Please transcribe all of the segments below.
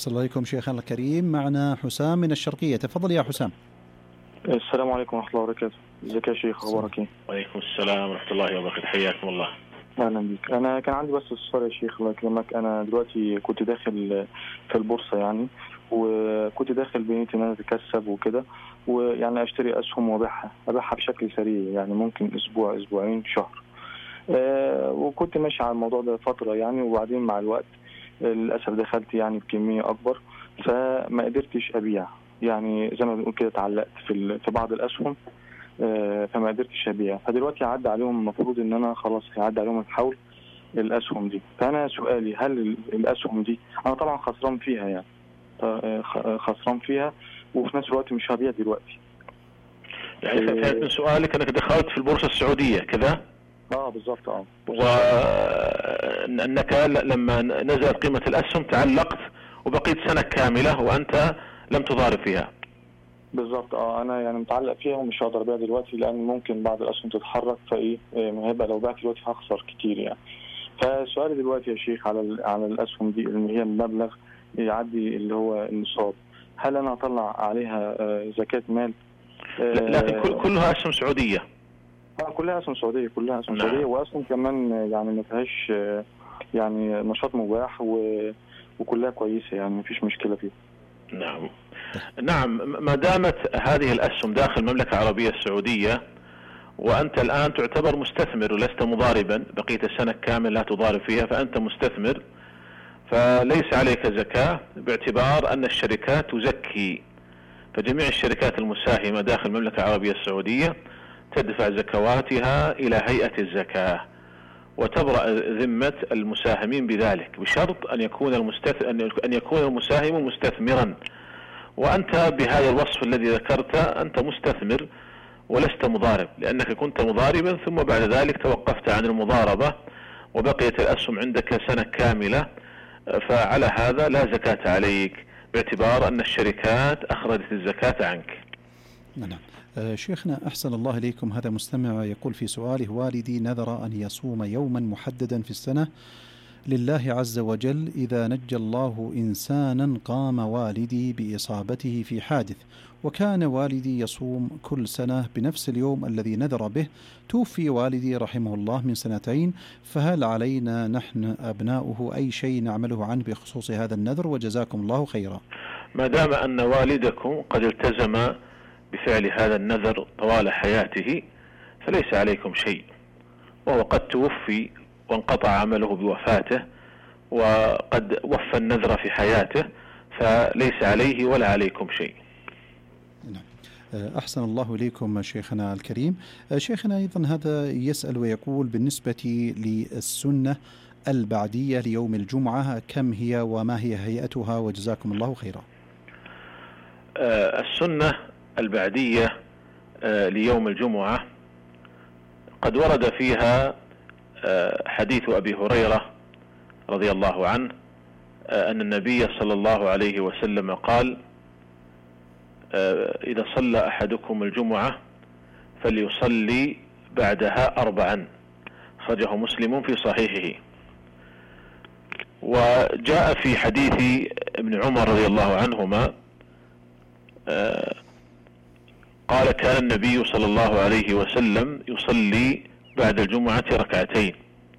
أحسن الله عليكم شيخنا الكريم. معنا حسام من الشرقية، تفضل يا حسام. السلام عليكم ورحمة الله وبركاته. ازيك يا شيخ، اخبارك ايه؟ وعليكم السلام ورحمة الله وبركاته، حياكم الله. اهلا بيك. انا كان عندي بس استفسار يا شيخ الله يكرمك. انا دلوقتي كنت داخل في البورصة يعني، وكنت داخل بنيتي ان انا اتكسب وكده، ويعني اشتري اسهم وابيعها بشكل سريع، يعني ممكن اسبوع اسبوعين شهر. وكنت ماشي على الموضوع ده فترة يعني، وبعدين مع الوقت للأسف دخلت يعني بكمية أكبر، فما قدرتش أبيع، يعني زي ما بنقول كده اتعلقت في بعض الأسهم، فما قدرتش أبيع. فدلوقتي عدى عليهم، المفروض إن أنا خلاص هيعدي عليهم الحول الأسهم دي. فأنا سؤالي، هل الأسهم دي أنا طبعا خسران فيها يعني، خسران فيها، وفي نفس الوقت مش هبيع دلوقتي. يعني فهمت من سؤالك أنك دخلت في البورصة السعودية كذا؟ بالضبط. وأنك لما نزلت قيمة الأسهم تعلقت وبقيت سنة كاملة وأنت لم تضارب فيها. بالضبط. أنا يعني متعلق فيها ومش هقدر أبيع دلوقتي، لأن ممكن بعض الأسهم تتحرك، فإيه هيبقى لو بعت دلوقتي هخسر كتير يعني. فسؤالي دلوقتي يا شيخ على الأسهم دي اللي هي المبلغ يعدي اللي هو النصاب، هل أنا أطلع عليها زكاة مال؟ لكن كلها أسهم سعودية. كلها أسهم سعودية، سعودية، وأسهم كمان يعني ما فيهاش يعني نشاط مباح، وكلها كويسة يعني ما فيش مشكلة فيها. نعم، ما دامت هذه الأسهم داخل المملكة العربية السعودية وأنت الآن تعتبر مستثمر ولست مضاربا، بقيت السنة كامل لا تضارب فيها، فأنت مستثمر، فليس عليك زكاة، باعتبار أن الشركات تزكي. فجميع الشركات المساهمة داخل المملكة العربية السعودية تدفع زكواتها إلى هيئة الزكاة، وتبرأ ذمة المساهمين بذلك، بشرط أن يكون المساهم مستثمرا. وأنت بهذا الوصف الذي ذكرت أنت مستثمر ولست مضارب، لأنك كنت مضاربا ثم بعد ذلك توقفت عن المضاربة وبقيت الأسهم عندك سنة كاملة، فعلى هذا لا زكاة عليك، باعتبار أن الشركات أخرجت الزكاة عنك. نعم. شيخنا أحسن الله إليكم، هذا مستمع يقول في سؤاله: والدي نذر أن يصوم يوما محددا في السنة لله عز وجل، إذا نجى الله إنسانا قام والدي بإصابته في حادث، وكان والدي يصوم كل سنة بنفس اليوم الذي نذر به. توفي والدي رحمه الله من 2 سنين، فهل علينا نحن أبناؤه أي شيء نعمله عنه بخصوص هذا النذر؟ وجزاكم الله خيرا. ما دام أن والدكم قد التزم بفعل هذا النذر طوال حياته فليس عليكم شيء، وهو قد توفي وانقطع عمله بوفاته، وقد وفى النذر في حياته، فليس عليه ولا عليكم شيء. أحسن الله إليكم شيخنا الكريم. شيخنا أيضا هذا يسأل ويقول: بالنسبة للسنة البعدية ليوم الجمعة كم هي وما هي هيئتها؟ وجزاكم الله خيرا. السنة البعدية ليوم الجمعة قد ورد فيها حديث أبي هريرة رضي الله عنه أن النبي صلى الله عليه وسلم قال: إذا صلى أحدكم الجمعة فليصلي بعدها 4، خرجه مسلم في صحيحه. وجاء في حديث ابن عمر رضي الله عنهما قال: كان النبي صلى الله عليه وسلم يصلي بعد الجمعة 2،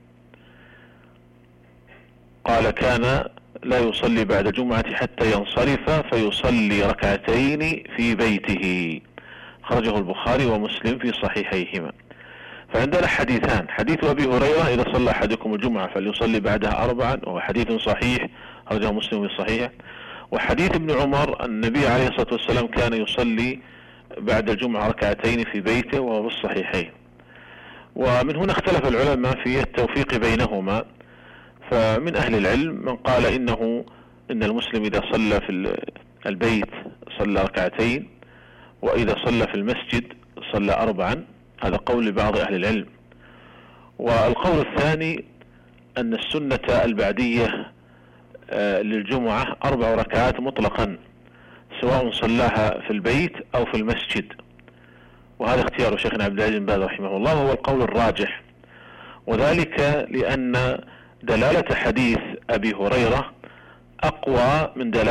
قال: كان لا يصلي بعد الجمعة حتى ينصرف فيصلي 2 في بيته، خرجه البخاري ومسلم في صحيحيهما. فعندنا حديثان: حديث أبي هريرة إذا صلى أحدكم الجمعة فليصلي بعدها 4، وهو حديث صحيح خرجه مسلم في صحيحه. وحديث ابن عمر النبي عليه الصلاة والسلام كان يصلي بعد الجمعة 2 في بيته، وهو في الصحيحين. ومن هنا اختلف العلماء في التوفيق بينهما، فمن أهل العلم من قال إن المسلم إذا صلى في البيت صلى 2، وإذا صلى في المسجد صلى 4، هذا قول لبعض أهل العلم. والقول الثاني أن السنة البعدية للجمعة 4 ركعات مطلقا، سواء صلاها في البيت أو في المسجد، وهذا اختيار شيخنا عبد العزيز بن باز رحمه الله، وهو القول الراجح. وذلك لأن دلالة حديث أبي هريرة أقوى من دلالة